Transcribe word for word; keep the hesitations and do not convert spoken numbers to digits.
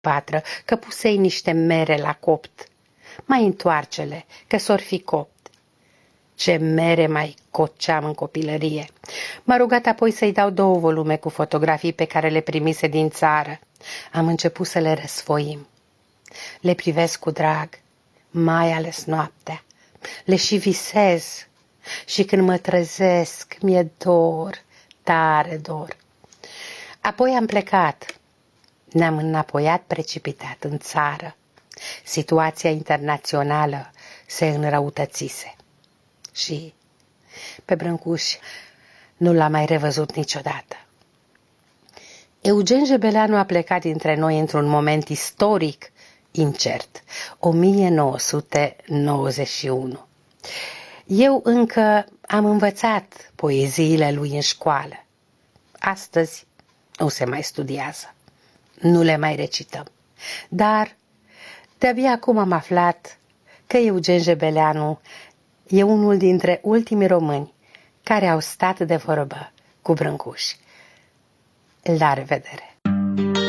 patră, că pusei niște mere la copt. Mai întoarce-le, că s-or fi copt. Ce mere mai coceam în copilărie. M-a rugat apoi să-i dau două volume cu fotografii pe care le primise din țară. Am început să le răsfoim. Le privesc cu drag, mai ales noaptea. Le și visez și când mă trezesc, mi-e dor, tare dor. Apoi am plecat. Ne-am înapoiat precipitat în țară. Situația internațională se înrăutățise. Și pe Brâncuș nu l-am mai revăzut niciodată. Eugen Jebeleanu a plecat dintre noi într-un moment istoric incert, o mie nouă sute nouăzeci și unu. Eu încă am învățat poeziile lui în școală. Astăzi nu se mai studiază, nu le mai recităm, dar de-abia acum am aflat că Eugen Jebeleanu e unul dintre ultimii români care au stat de vorbă cu Brâncuș. La revedere!